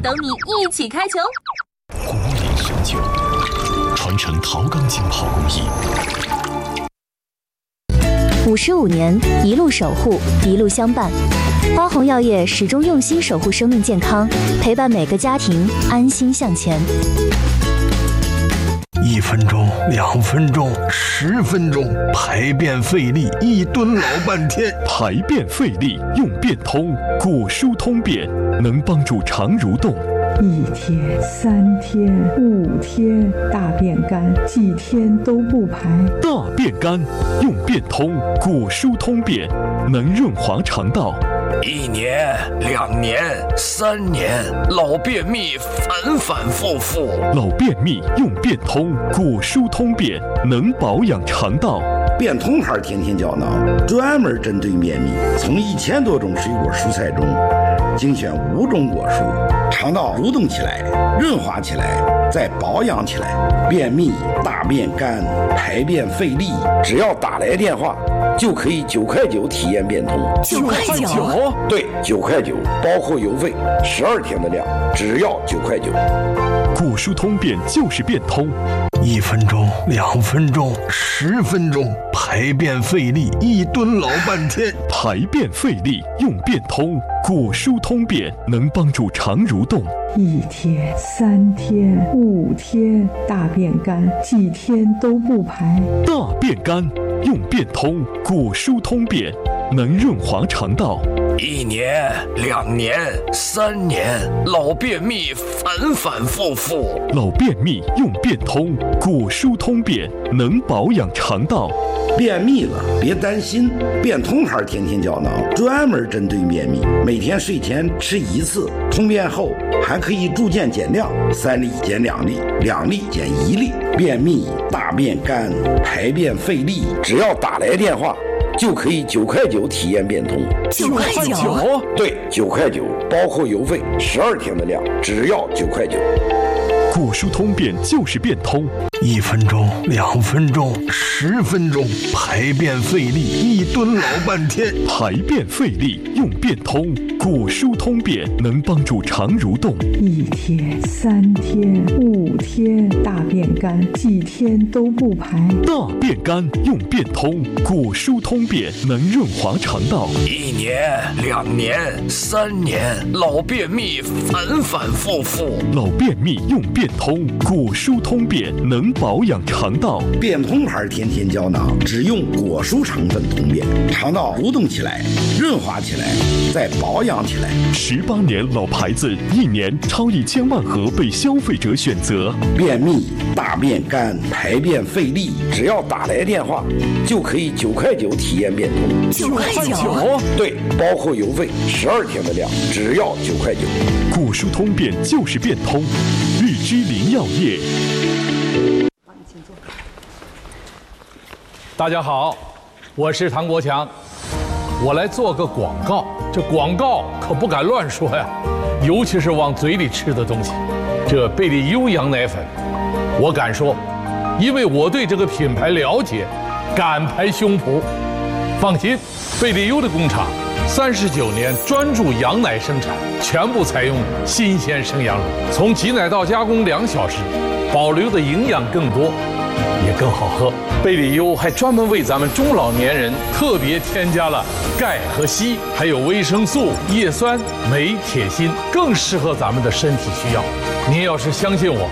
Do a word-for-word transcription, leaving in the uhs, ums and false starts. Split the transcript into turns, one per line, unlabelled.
等你一起开球。
古岭神酒，传承陶钢浸泡工艺。
五十五年，一路守护，一路相伴。花红药业始终用心守护生命健康，陪伴每个家庭安心向前。
一分钟，两分钟，十分钟，排便费力，一蹲老半天。
排便费力用便通，果蔬通便能帮助肠蠕动。
一天、三天、五天，大便干，几天都不排。
大便干用便通，果蔬通便能润滑肠道。
一年、两年、三年，老便秘反反复复。
老便秘用便通，果蔬通便能保养肠道。
便通牌天天胶囊专门针对便秘，从一千多种水果蔬菜中精选五种果蔬，肠道蠕动起来，润滑起来，再保养起来。便秘、大便干、排便费力，只要打来电话就可以九块九体验便通。
九块九？
对，九块九，包括邮费，十二天的量，只要九块九。
果蔬通便就是便通。
一分钟，两分钟，十分钟，排便费力，一蹲老半天。
排便费力用便通，果蔬通便能帮助肠蠕动。
一天、三天、五天，大便干，几天都不排。
大便干用便通，果蔬通便能润滑肠道。
一年、两年、三年，老便秘反反复复。
老便秘用便通，果蔬通便能保养肠道。
便秘了别担心，便通牌天天胶囊专门针对便秘，每天睡前吃一次，通便后还可以逐渐减量，三粒减两粒，两粒减一粒。便秘、大便干、排便费力，只要打来电话就可以九块九体验便通。
九块九？
对，九块九，包括邮费，十二天的量，只要九块九。
果蔬通便就是便通。
一分钟，两分钟，十分钟，排便费力，一蹲老半天。
排便费力用便通，果蔬通便能帮助肠蠕动。
一天、三天、五天，大便干，几天都不排。
大便干用便通，果蔬通便能润滑肠道。
一年、两年、三年，老便秘反反复复。
老便秘用便通，果蔬通便能保养肠道。
便通牌天天胶囊只用果蔬成分通便，肠道蠕动起来，润滑起来，再保养起来。
十八年老牌子，一年超一千万盒被消费者选择。
便秘、大便干、排便费力，只要打来电话就可以九块九体验便通。
九块九？
对，包括邮费，十二天的量，只要九块九。
果蔬通便就是便通，日之林药业。
大家好，我是唐国强，我来做个广告。这广告可不敢乱说呀，尤其是往嘴里吃的东西。这贝利优羊奶粉，我敢说，因为我对这个品牌了解，敢拍胸脯。放心，贝利优的工厂三十九年专注羊奶生产，全部采用新鲜生羊乳，从挤奶到加工两小时，保留的营养更多，也更好喝。贝利优还专门为咱们中老年人特别添加了钙和硒，还有维生素、叶酸、镁、铁、锌，更适合咱们的身体需要。您要是相信我，